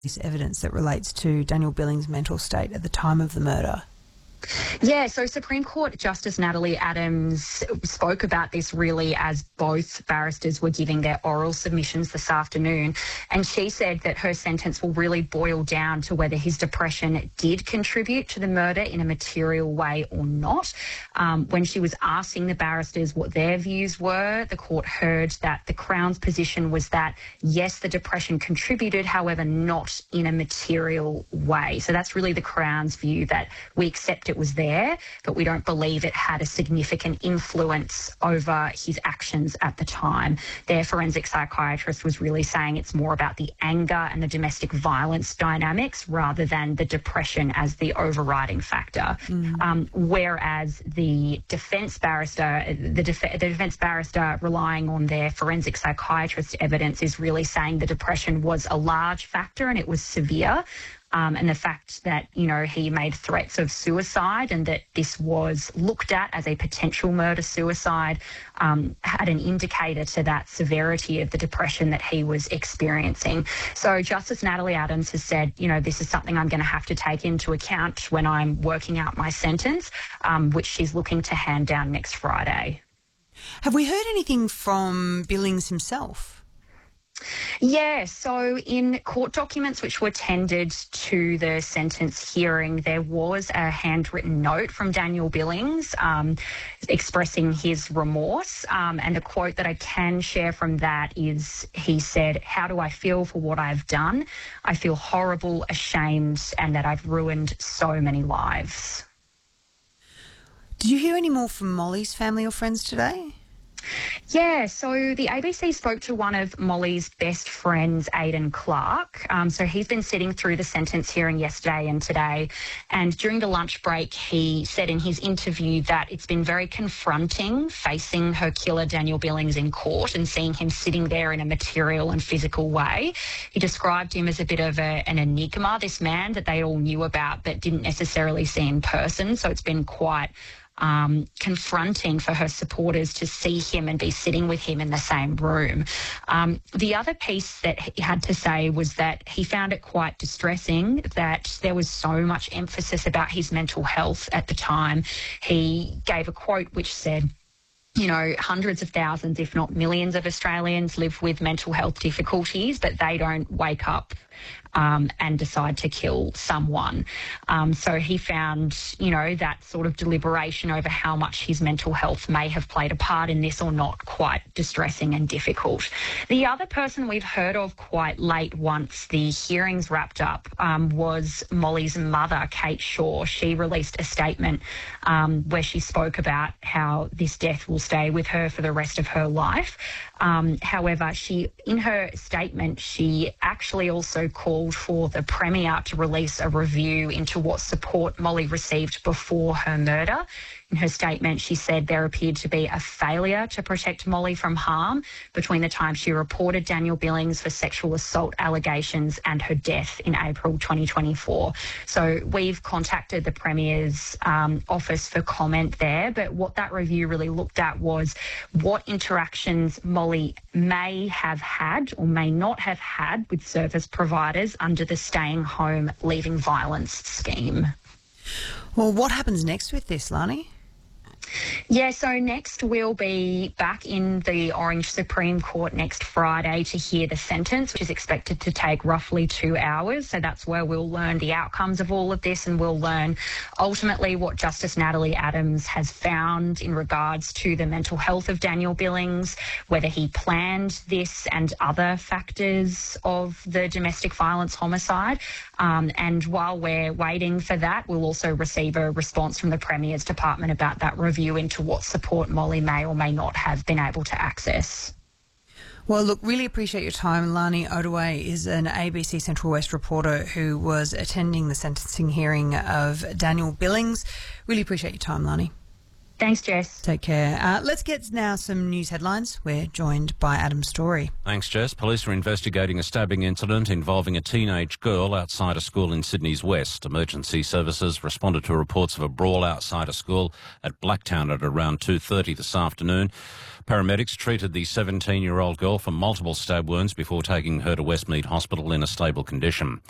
this evidence that relates to Daniel Billings' mental state at the time of the murder? Yeah, so Supreme Court Justice Natalie Adams spoke about this really as both barristers were giving their oral submissions this afternoon, and she said that her sentence will really boil down to whether his depression did contribute to the murder in a material way or not. When she was asking the barristers what their views were, the court heard that the Crown's position was that, yes, the depression contributed, however, not in a material way. So that's really the Crown's view, that we accept it was there, but we don't believe it had a significant influence over his actions at the time. Their forensic psychiatrist was really saying it's more about the anger and the domestic violence dynamics rather than the depression as the overriding factor. Whereas the defence barrister, the defence barrister relying on their forensic psychiatrist evidence is really saying the depression was a large factor and it was severe. And the fact that, you know, he made threats of suicide and that this was looked at as a potential murder-suicide had an indicator to that severity of the depression that he was experiencing. So Justice Natalie Adams has said, you know, this is something I'm going to have to take into account when I'm working out my sentence, which she's looking to hand down next Friday. Have we heard anything from Billings himself? Yeah, so in court documents which were tendered to the sentence hearing, there was a handwritten note from Daniel Billings expressing his remorse. And the quote that I can share from that is, he said, "How do I feel for what I've done? I feel horrible, ashamed, and that I've ruined so many lives." Did you hear any more from Molly's family or friends today? Yeah, so the ABC spoke to one of Molly's best friends, Aidan Clark. So he's been sitting through the sentence hearing yesterday and today. And during the lunch break, he said in his interview that it's been very confronting facing her killer, Daniel Billings, in court and seeing him sitting there in a material and physical way. He described him as a bit of an enigma, this man that they all knew about but didn't necessarily see in person. So it's been quite confronting for her supporters to see him and be sitting with him in the same room. The other piece that he had to say was that he found it quite distressing that there was so much emphasis about his mental health at the time. He gave a quote which said, you know, hundreds of thousands, if not millions of Australians live with mental health difficulties, but they don't wake up and decide to kill someone. So he found, you know, that sort of deliberation over how much his mental health may have played a part in this or not quite distressing and difficult. The other person we've heard of quite late once the hearings wrapped up was Molly's mother, Kate Shaw. She released a statement where she spoke about how this death will stay with her for the rest of her life. However, in her statement, she actually also called for the Premier to release a review into what support Molly received before her murder. In her statement, she said there appeared to be a failure to protect Molly from harm between the time she reported Daniel Billings for sexual assault allegations and her death in April 2024. So we've contacted the Premier's office for comment there, but what that review really looked at was what interactions Molly may have had or may not have had with service providers under the Staying Home Leaving Violence scheme. Well, what happens next with this, Lani? Yeah, so next we'll be back in the Orange Supreme Court next Friday to hear the sentence, which is expected to take roughly 2 hours. So that's where we'll learn the outcomes of all of this, and we'll learn ultimately what Justice Natalie Adams has found in regards to the mental health of Daniel Billings, whether he planned this and other factors of the domestic violence homicide. And while we're waiting for that, we'll also receive a response from the Premier's Department about that review into what support Molly may or may not have been able to access. Well, look, really appreciate your time. Lani Ottaway is an ABC Central West reporter who was attending the sentencing hearing of Daniel Billings. Really appreciate your time, Lani. Thanks, Jess. Take care. Let's get now some news headlines. We're joined by Adam Story. Thanks, Jess. Police are investigating a stabbing incident involving a teenage girl outside a school in Sydney's west. Emergency services responded to reports of a brawl outside a school at Blacktown at around 2:30 this afternoon. Paramedics treated the 17-year-old girl for multiple stab wounds before taking her to Westmead Hospital in a stable condition.